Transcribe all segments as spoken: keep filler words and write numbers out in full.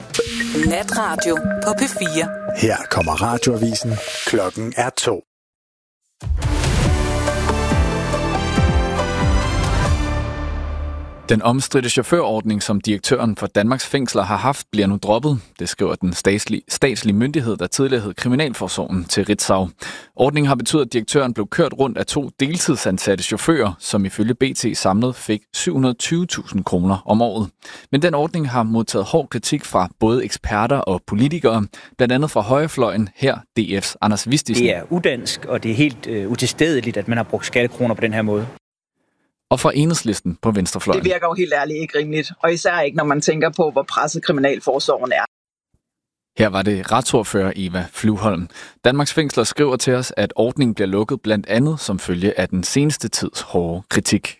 Natradio på P fire. Her kommer radioavisen. Klokken er to. Den omstridte chaufførordning, som direktøren for Danmarks Fængsler har haft, bliver nu droppet. Det skriver den statslige, statslige myndighed, der tidligere hed Kriminalforsorgen, til Ritzau. Ordningen har betydet, at direktøren blev kørt rundt af to deltidsansatte chauffører, som ifølge B T samlet fik syv hundrede og tyve tusind kroner om året. Men den ordning har modtaget hård kritik fra både eksperter og politikere, blandt andet fra højrefløjen, her D F's Anders Vistisen. Det er udansk, og det er helt øh, utilstedeligt, at man har brugt skattekroner på den her måde. Og fra Enhedslisten på venstrefløjen. Det virker jo helt ærligt ikke rimeligt, og især ikke, når man tænker på, hvor presset kriminalforsorgen er. Her var det retsordfører Eva Flyvholm. Danmarks Fængsler skriver til os, at ordningen bliver lukket blandt andet som følge af den seneste tids hårde kritik.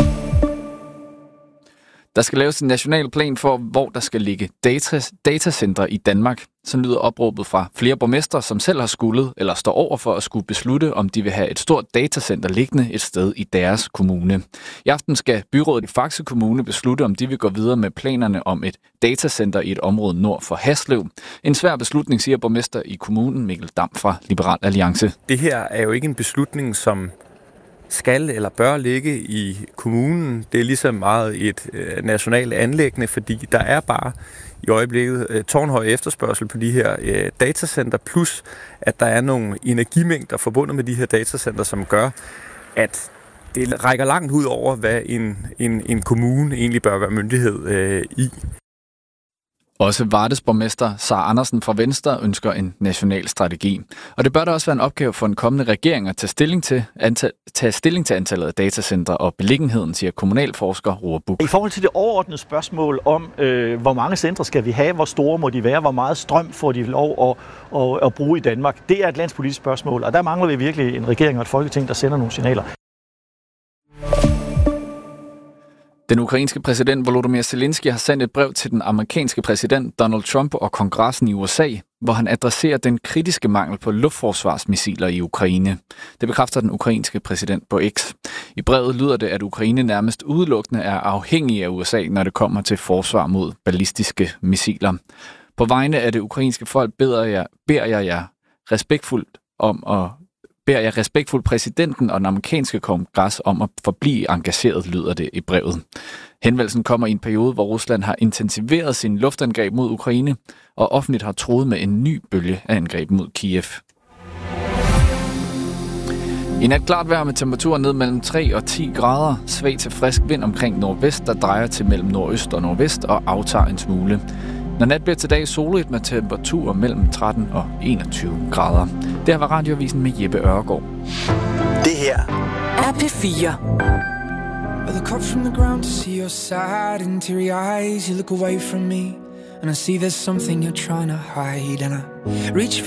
Der skal laves en national plan for, hvor der skal ligge data, datacentre i Danmark. Så lyder opråbet fra flere borgmestre, som selv har skullet eller står over for at skulle beslutte, om de vil have et stort datacenter liggende et sted i deres kommune. I aften skal byrådet i Faxe Kommune beslutte, om de vil gå videre med planerne om et datacenter i et område nord for Haslev. En svær beslutning, siger borgmester i kommunen Mikkel Dam fra Liberal Alliance. Det her er jo ikke en beslutning, som skal eller bør ligge i kommunen. Det er ligesom meget et øh, nationalt anliggende, fordi der er bare i øjeblikket øh, tårnhøj efterspørgsel på de her øh, datacenter, plus at der er nogle energimængder forbundet med de her datacenter, som gør, at det rækker langt ud over, hvad en, en, en kommune egentlig bør være myndighed øh, i. Også Vardes borgmester Sara Andersen fra Venstre ønsker en national strategi. Og det bør da også være en opgave for en kommende regering at tage stilling til, antal, tage stilling til antallet af datacentre og beliggenheden, siger kommunalforsker Roar Buch. I forhold til det overordnede spørgsmål om, øh, hvor mange centre skal vi have, hvor store må de være, hvor meget strøm får de lov at, at, at bruge i Danmark, det er et landspolitisk spørgsmål, og der mangler vi virkelig en regering og et folketing, der sender nogle signaler. Den ukrainske præsident Volodymyr Zelensky har sendt et brev til den amerikanske præsident Donald Trump og kongressen i U S A, hvor han adresserer den kritiske mangel på luftforsvarsmissiler i Ukraine. Det bekræfter den ukrainske præsident på X. I brevet lyder det, at Ukraine nærmest udelukkende er afhængig af U S A, når det kommer til forsvar mod ballistiske missiler. På vegne af det ukrainske folk beder jeg, beder jeg jer respektfuldt om at beder jeg respektfuldt præsidenten og den amerikanske kongres om at forblive engageret, lyder det i brevet. Henvendelsen kommer i en periode, hvor Rusland har intensiveret sin luftangreb mod Ukraine og offentligt har truet med en ny bølge af angreb mod Kiev. I nat klart vejr med temperaturer ned mellem tre og ti grader, svag til frisk vind omkring nordvest, der drejer til mellem nordøst og nordvest og aftager en smule. Når nat bliver til dag soligt med temperaturer mellem tretten og enogtyve grader. Det her var radioavisen med Jeppe Ørgaard. Det her er P fire. I look up from the ground to see your sad and teary eyes. You look away from me and I see there's something you're trying to hide. And I reach